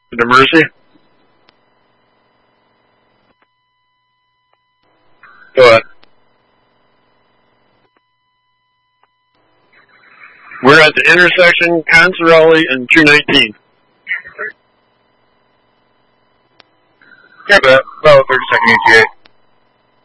The Mercy. Go ahead. We're at the intersection Consorelli and 219. Yeah, about 30-second ETA.